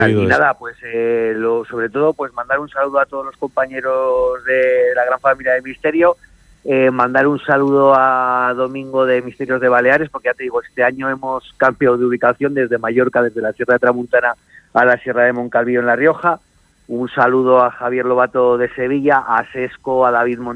Y nada, pues sobre todo pues mandar un saludo a todos los compañeros de la gran familia de Misterio, mandar un saludo a Domingo de Misterios de Baleares, porque ya te digo, este año hemos cambiado de ubicación desde Mallorca, desde la Sierra de Tramuntana a la Sierra de Moncalvillo en La Rioja. Un saludo a Javier Lobato de Sevilla, a Sesco, a David